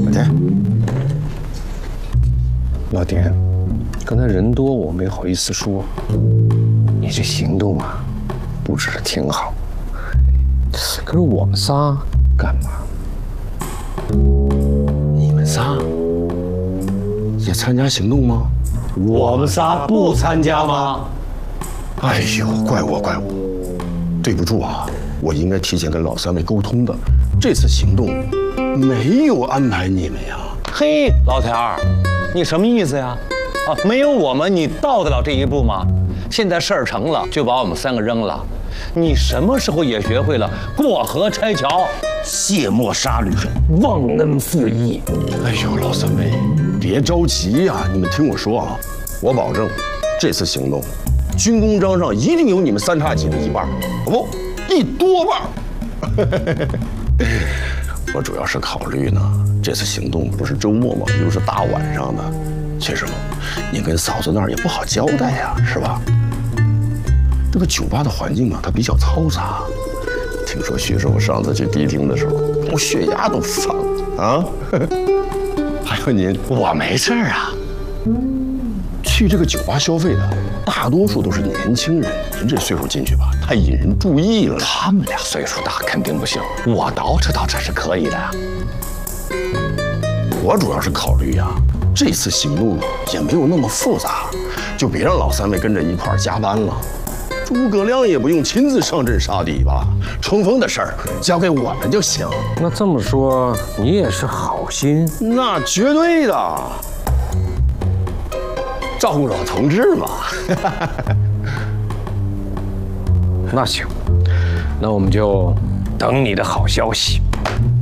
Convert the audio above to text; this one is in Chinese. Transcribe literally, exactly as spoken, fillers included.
么的？ 老田，刚才人多，我没好意思说。你这行动啊，布置的挺好。可是我们仨干嘛？ 你们仨也参加行动吗？ 我们仨不参加吗？ 哎呦，怪我怪我，对不住啊，我应该提前跟老三位沟通的。这次行动没有安排你们呀。 嘿，老田儿，你什么意思呀？啊，没有我们，你到得了这一步吗？现在事儿成了，就把我们三个扔了。你什么时候也学会了过河拆桥、 卸磨杀驴、 忘恩负义？ 哎呦，老三位，别着急呀、啊，你们听我说啊，我保证，这次行动，军功章上一定有你们三叉戟的一半，不，一多半。我主要是考虑呢，这次行动不是周末吗？又是大晚上的，秦师傅，你跟嫂子那儿也不好交代呀、啊，是吧？这个酒吧的环境啊，它比较嘈杂。听说徐师傅上次去迪厅的时候，我血压都上了啊！还有您， 我没事啊。 去这个酒吧消费的大多数都是年轻人，您这岁数进去吧，太引人注意了。 他们俩岁数大，肯定不行。我捯饬捯饬是可以的呀。 我主要是考虑呀、啊，这次行动也没有那么复杂，就别让老三位跟着一块儿加班了。诸葛亮也不用亲自上阵杀敌吧，冲锋的事儿交给我们就行。 那这么说，你也是好心？ 那绝对的，照顾老同志嘛。 那行，那我们就等你的好消息。